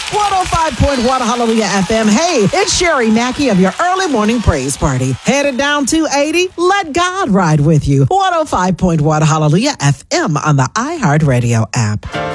105.1 Hallelujah FM. Hey, it's Sherry Mackey of your early morning praise party. Headed down 280. Let God ride with you. 105.1 Hallelujah FM on the iHeartRadio app.